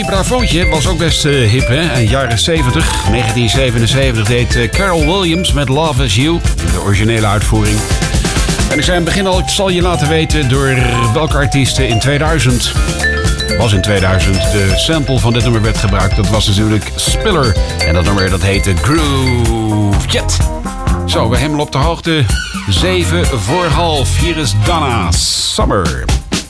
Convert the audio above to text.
Bravootje was ook best hip, hè? In jaren 70. 1977 deed Carol Williams met Love Is You. De originele uitvoering. En ik zei aan het begin al, ik zal je laten weten door welke artiesten in 2000... was in 2000 de sample van dit nummer werd gebruikt. Dat was natuurlijk Spiller. En dat nummer dat heette Groove Jet. Zo, we helemaal op de hoogte. 7 voor half. Hier is Donna Summer.